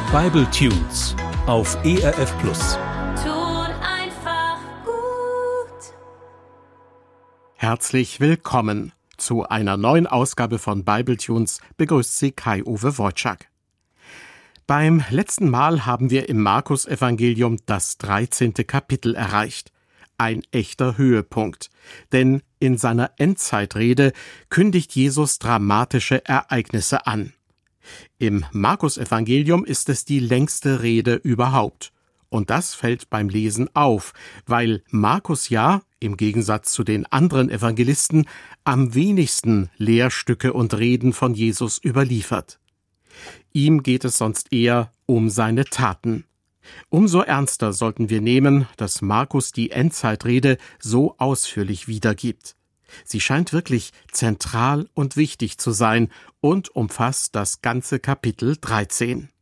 Bibletunes auf ERF Plus. Tut einfach gut. Herzlich willkommen. Zu einer neuen Ausgabe von Bibletunes begrüßt Sie Kai-Uwe Wojczak. Beim letzten Mal haben wir im Markus-Evangelium das 13. Kapitel erreicht. Ein echter Höhepunkt, denn in seiner Endzeitrede kündigt Jesus dramatische Ereignisse an. Im Markus-Evangelium ist es die längste Rede überhaupt. Und das fällt beim Lesen auf, weil Markus ja, im Gegensatz zu den anderen Evangelisten, am wenigsten Lehrstücke und Reden von Jesus überliefert. Ihm geht es sonst eher um seine Taten. Umso ernster sollten wir nehmen, dass Markus die Endzeitrede so ausführlich wiedergibt. Sie scheint wirklich zentral und wichtig zu sein und umfasst das ganze Kapitel 13.